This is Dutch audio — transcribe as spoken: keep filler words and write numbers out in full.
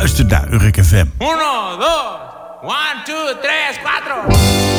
luistert naar Urk F M. Uno, dos, one, two, tres, cuatro.